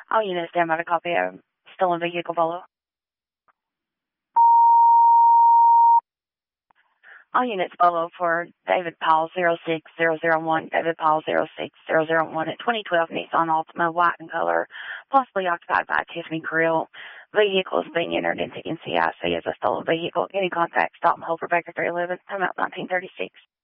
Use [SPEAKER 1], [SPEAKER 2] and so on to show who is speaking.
[SPEAKER 1] All units stand by to copy a stolen vehicle follow. All units follow for David Powell 06001, David Powell 06001 at 2012 Nissan Altima, white in color, possibly occupied by a Tiffany Grill. Vehicle is being entered into NCIC as a stolen vehicle. Any contact, stop and hold for Baker 311, come out 1936.